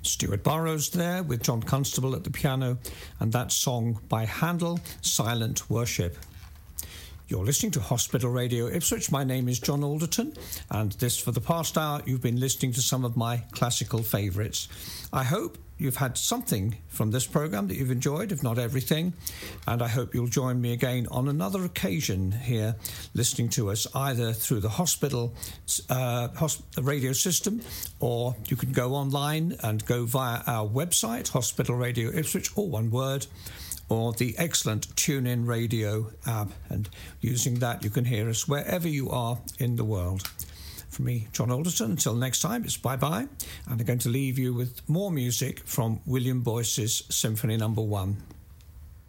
Stuart Burrows there with John Constable at the piano, and that song by Handel, Silent Worship. You're listening to Hospital Radio Ipswich. My name is John Alderton, and for the past hour you've been listening to some of my classical favourites. I hope you've had something from this programme that you've enjoyed, if not everything, and I hope you'll join me again on another occasion here, listening to us either through the hospital radio system, or you can go online and go via our website, Hospital Radio Ipswich, all one word, or the excellent TuneIn Radio app, and using that you can hear us wherever you are in the world. From me, John Alderton, until next time, it's bye-bye, and I'm going to leave you with more music from William Boyce's Symphony No. 1.